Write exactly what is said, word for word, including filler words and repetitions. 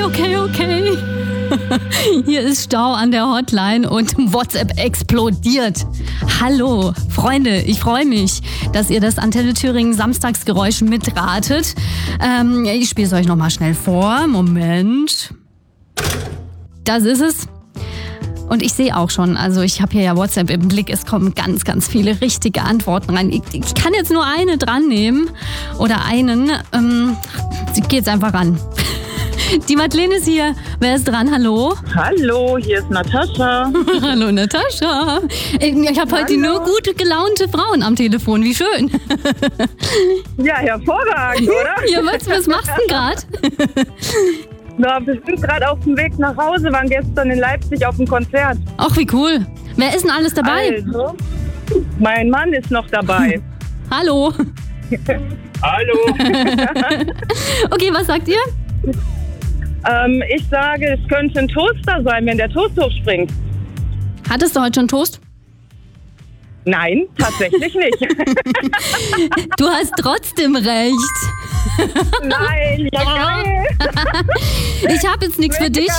Okay, okay. Hier ist Stau an der Hotline und WhatsApp explodiert. Hallo, Freunde, ich freue mich, dass ihr das Antenne Thüringen Samstagsgeräusch mitratet. Ähm, ich spiele es euch nochmal schnell vor. Moment. Das ist es. Und ich sehe auch schon, also ich habe hier ja WhatsApp im Blick, es kommen ganz, ganz viele richtige Antworten rein. Ich, ich kann jetzt nur eine dran nehmen oder einen. Ähm, ich gehe jetzt einfach ran. Die Madeleine ist hier. Wer ist dran? Hallo? Hallo, hier ist Natascha. Hallo Natascha. Ich habe heute Hallo. nur gute gelaunte Frauen am Telefon. Wie schön. Ja, hervorragend, oder? Ja, was, was machst du denn gerade? Na, wir sind gerade auf dem Weg nach Hause, waren gestern in Leipzig auf dem Konzert. Ach, wie cool. Wer ist denn alles dabei? Also, mein Mann ist noch dabei. Hallo. Hallo. Okay, was sagt ihr? ähm, ich sage, es könnte ein Toaster sein, wenn der Toast hochspringt. Hattest du heute schon Toast? Nein, tatsächlich nicht. Du hast trotzdem recht. Nein, ja geil. Ich habe jetzt nichts für dich.